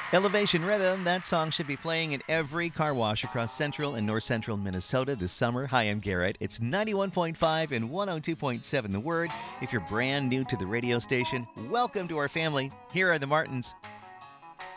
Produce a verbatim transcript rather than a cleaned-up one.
Elevation Rhythm, that song should be playing in every car wash across central and north central Minnesota this summer. Hi, I'm Garrett. It's ninety-one point five and one oh two point seven The Word. If you're brand new to the radio station, welcome to our family. Here are the Martins.